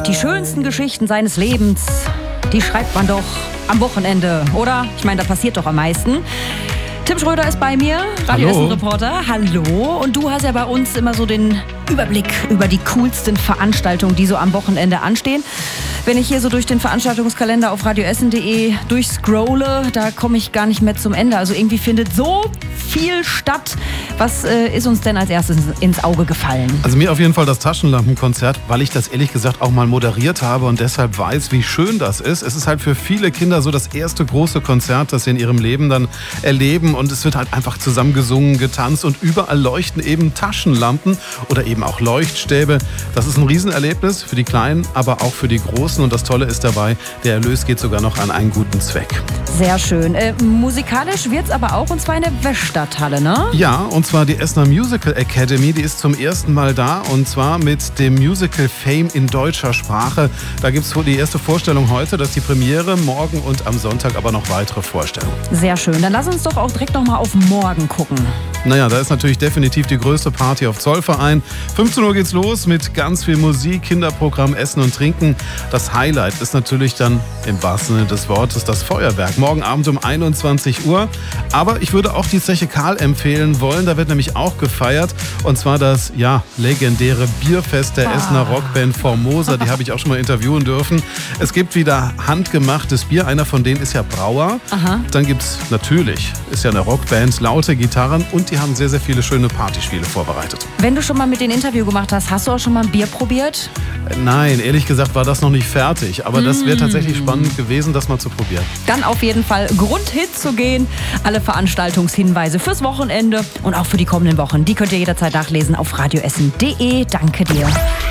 Die schönsten Geschichten seines Lebens, die schreibt man doch am Wochenende, oder? Ich meine, da passiert doch am meisten. Tim Schröder ist bei mir, Radio Essen-Reporter. Hallo. Und du hast ja bei uns immer so den Überblick über die coolsten Veranstaltungen, die so am Wochenende anstehen. Wenn ich hier so durch den Veranstaltungskalender auf radioessen.de durchscrolle, da komme ich gar nicht mehr zum Ende. Also irgendwie findet so viel statt. Was ist uns denn als erstes ins Auge gefallen? Also mir auf jeden Fall das Taschenlampenkonzert, weil ich das ehrlich gesagt auch mal moderiert habe und deshalb weiß, wie schön das ist. Es ist halt für viele Kinder so das erste große Konzert, das sie in ihrem Leben dann erleben. Und es wird halt einfach zusammen gesungen, getanzt und überall leuchten eben Taschenlampen oder eben auch Leuchtstäbe. Das ist ein Riesenerlebnis für die Kleinen, aber auch für die Großen. Und das Tolle ist dabei, der Erlös geht sogar noch an einen guten Zweck. Sehr schön. Musikalisch wird's aber auch, und zwar in der Weststadthalle, ne? Ja, und zwar die Essener Musical Academy, die ist zum ersten Mal da, und zwar mit dem Musical Fame in deutscher Sprache. Da gibt's die erste Vorstellung heute, das ist die Premiere, morgen und am Sonntag aber noch weitere Vorstellungen. Sehr schön. Dann lass uns doch auch direkt noch mal auf morgen gucken. Naja, da ist natürlich definitiv die größte Party auf Zollverein. 15 Uhr geht's los mit ganz viel Musik, Kinderprogramm, Essen und Trinken. Das Highlight ist natürlich dann im wahrsten Sinne des Wortes das Feuerwerk. Morgen Abend um 21 Uhr. Aber ich würde auch die Zeche Karl empfehlen wollen. Da wird nämlich auch gefeiert. Und zwar das legendäre Bierfest der Essener Rockband Formosa. Die habe ich auch schon mal interviewen dürfen. Es gibt wieder handgemachtes Bier. Einer von denen ist ja Brauer. Aha. Dann gibt's natürlich, ist ja eine Rockband, laute Gitarren, und die haben sehr, sehr viele schöne Partyspiele vorbereitet. Wenn du schon mal mit denen Interview gemacht hast, hast du auch schon mal ein Bier probiert? Nein, ehrlich gesagt war das noch nicht fertig. Aber das wäre tatsächlich spannend gewesen, das mal zu probieren. Dann auf jeden Fall Grund hinzugehen. Alle Veranstaltungshinweise fürs Wochenende und auch für die kommenden Wochen, die könnt ihr jederzeit nachlesen auf radioessen.de. Danke dir.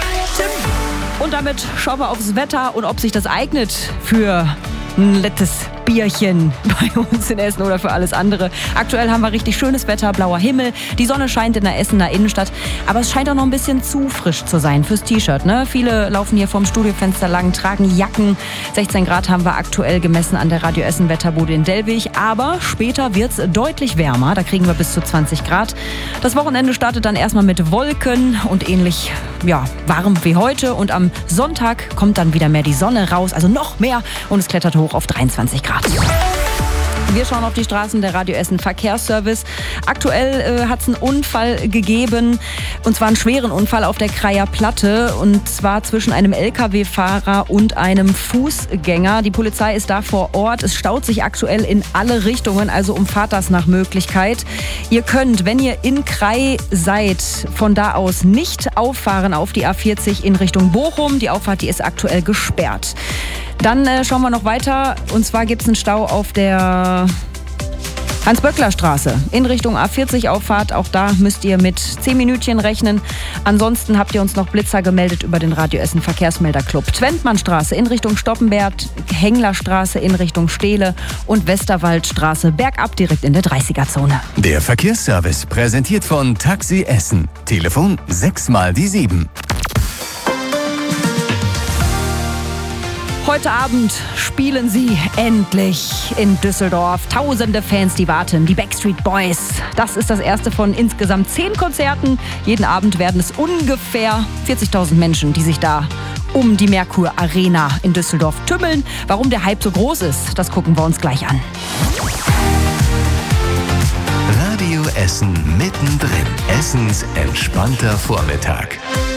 Und damit schauen wir aufs Wetter und ob sich das eignet für ein letztes Bierchen bei uns in Essen oder für alles andere. Aktuell haben wir richtig schönes Wetter, blauer Himmel, die Sonne scheint in der Essener Innenstadt, aber es scheint auch noch ein bisschen zu frisch zu sein fürs T-Shirt, ne? Viele laufen hier vorm Studiofenster lang, tragen Jacken. 16 Grad haben wir aktuell gemessen an der Radio Essen Wetterbude in Dellwig, aber später wird's deutlich wärmer, da kriegen wir bis zu 20 Grad. Das Wochenende startet dann erstmal mit Wolken und ähnlich warm wie heute, und am Sonntag kommt dann wieder mehr die Sonne raus, also noch mehr, und es klettert hoch auf 23 Grad. Wir schauen auf die Straßen der Radio Essen Verkehrsservice. Aktuell hat es einen Unfall gegeben, und zwar einen schweren Unfall auf der Kreier Platte, und zwar zwischen einem LKW-Fahrer und einem Fußgänger. Die Polizei ist da vor Ort. Es staut sich aktuell in alle Richtungen, also umfahrt das nach Möglichkeit. Ihr könnt, wenn ihr in Krei seid, von da aus nicht auffahren auf die A40 in Richtung Bochum. Die Auffahrt, die ist aktuell gesperrt. Dann schauen wir noch weiter, und zwar gibt es einen Stau auf der Hans-Böckler-Straße in Richtung A40 Auffahrt. Auch da müsst ihr mit 10 Minütchen rechnen. Ansonsten habt ihr uns noch Blitzer gemeldet über den Radio Essen Verkehrsmelderclub. Twentmannstraße in Richtung Stoppenberg, Henglerstraße in Richtung Stehle und Westerwaldstraße bergab direkt in der 30er-Zone. Der Verkehrsservice präsentiert von Taxi Essen. Telefon 6x7. Heute Abend spielen sie endlich in Düsseldorf. Tausende Fans, die warten. Die Backstreet Boys. Das ist das erste von insgesamt 10 Konzerten. Jeden Abend werden es ungefähr 40.000 Menschen, die sich da um die Merkur Arena in Düsseldorf tümmeln. Warum der Hype so groß ist, das gucken wir uns gleich an. Radio Essen mittendrin. Essens entspannter Vormittag.